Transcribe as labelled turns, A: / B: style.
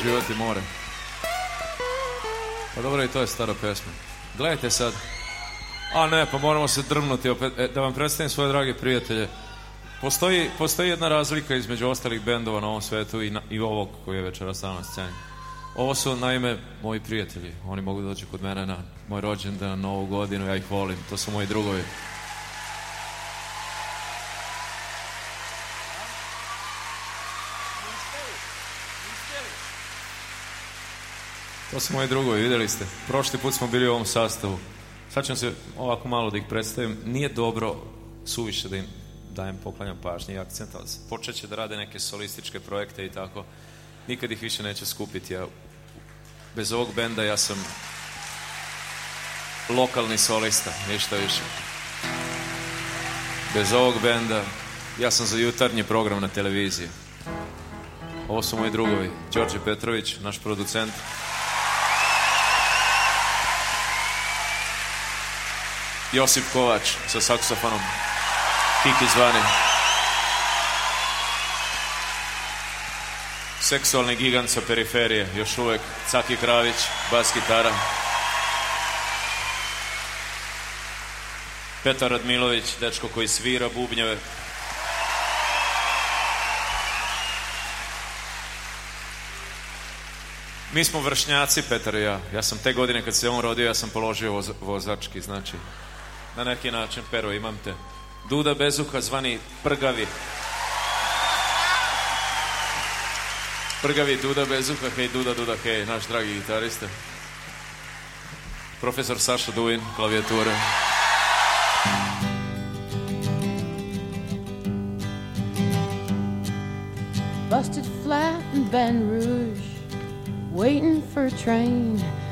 A: život i more. Pa dobro, i to je stara pesma. Gledajte sad. A ne, pa moramo se drmnuti opet. Da vam predstavim svoje drage prijatelje. Postoji jedna razlika između ostalih bendova na ovom svetu i ovog koji je večeras na sceni. Ovo su naime moji prijatelji. Oni mogu doći kod mene na moj rođendan, na Novu godinu, ja ih volim. To su moji drugovi. To su moji drugovi, vidjeli ste. Prošli put smo bili u ovom sastavu. Sad ćem se ovako malo da ih predstavim. Nije dobro suviše da im dajem, poklanjam pažnje i akcent, ali počet će da rade neke solističke projekte i tako. Nikad ih više neće skupiti. Bez ovog benda ja sam lokalni solista, ništa više. Bez ovog benda ja sam za jutarnji program na televiziji. Ovo su moji drugovi. Đorđe Petrović, naš producent. Josip Kovač sa saksofonom. Kiki zvani. Seksualni gigant sa periferije, još uvek. Caki Kravić, bas gitara. Petar Radmilović, dečko koji svira bubnjeve. Mi smo vršnjaci, Petar i ja. Ja sam te godine kad se on rodio, ja sam položio vozački, znači na neki način, pero, imam te. Duda Bezuha, zvani Prgavi. Prgavi Duda Bezuha, hej Duda, hej, naš dragi gitarista. Profesor Saša Duin, klavijatura.
B: Busted flat in Baton Rouge, waiting for a train